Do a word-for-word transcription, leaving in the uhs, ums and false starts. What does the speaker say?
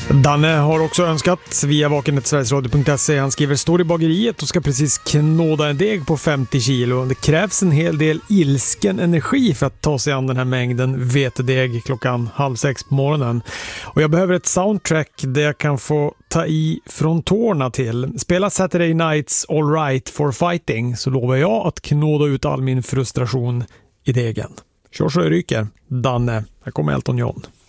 Danne har också önskat via vakenet sverigesradio punkt se. Han skriver: står i bageriet och ska precis knåda en deg på femtio kilo. Det krävs en hel del ilsken energi för att ta sig an den här mängden vetedeg klockan halv sex på morgonen. Och jag behöver ett soundtrack där jag kan få ta i från tårna till. Spela Saturday Nights All Right for Fighting, så lovar jag att knåda ut all min frustration i degen. Kör så jag ryker. Danne, här kommer Elton John.